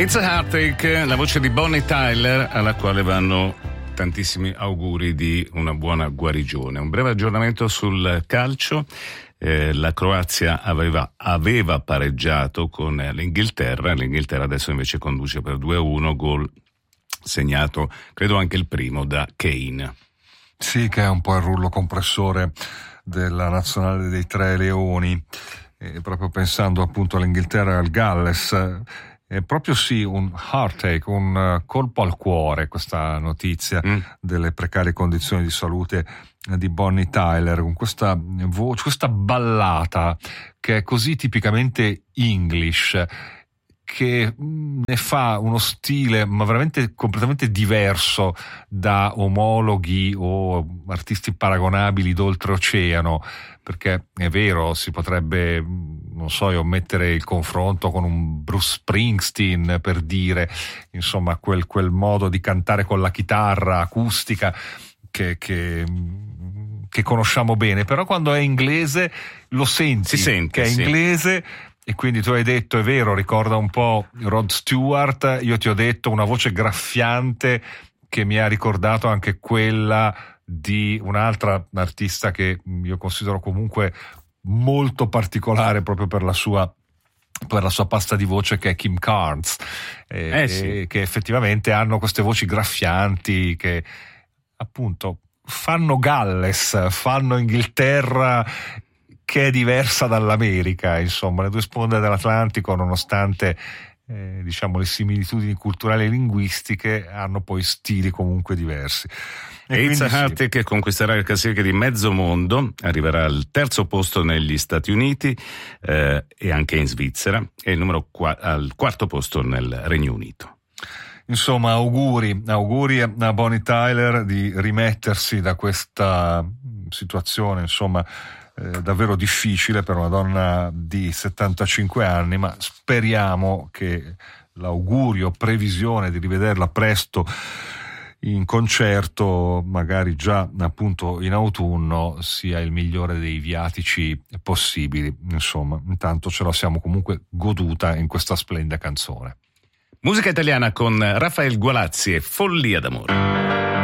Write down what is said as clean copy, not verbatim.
It's a Heartache, la voce di Bonnie Tyler, alla quale vanno tantissimi auguri di una buona guarigione. Un breve aggiornamento sul calcio. La Croazia aveva pareggiato con l'Inghilterra adesso invece conduce per 2-1, gol segnato, credo anche il primo, da Kane. Sì, che è un po' il rullo compressore della nazionale dei Tre Leoni, proprio pensando appunto all'Inghilterra e al Galles. È proprio sì un heartache, un colpo al cuore questa notizia delle precarie condizioni di salute di Bonnie Tyler, con questa voce, questa ballata che è così tipicamente English, che ne fa uno stile ma veramente completamente diverso da omologhi o artisti paragonabili d'oltreoceano, perché è vero, si potrebbe, non so, mettere il confronto con un Bruce Springsteen, per dire, insomma, quel modo di cantare con la chitarra acustica che conosciamo bene, però quando è inglese lo senti, si sente, che è inglese. E quindi tu hai detto, è vero, ricorda un po' Rod Stewart, io ti ho detto una voce graffiante che mi ha ricordato anche quella di un'altra artista che io considero comunque molto particolare proprio per la sua pasta di voce, che è Kim Carnes, sì. che effettivamente hanno queste voci graffianti che appunto fanno Galles, fanno Inghilterra, che è diversa dall'America, insomma, le due sponde dell'Atlantico, nonostante diciamo le similitudini culturali e linguistiche, hanno poi stili comunque diversi. E It's a Heartache, che conquisterà le classifiche di mezzo mondo, arriverà al terzo posto negli Stati Uniti e anche in Svizzera, e al quarto posto nel Regno Unito. Insomma, auguri a Bonnie Tyler di rimettersi da questa situazione, insomma, davvero difficile per una donna di 75 anni, ma speriamo che l'augurio, previsione di rivederla presto in concerto, magari già appunto in autunno, sia il migliore dei viatici possibili. Insomma, intanto ce la siamo comunque goduta in questa splendida canzone. Musica italiana con Rafael Gualazzi e Follia d'amore.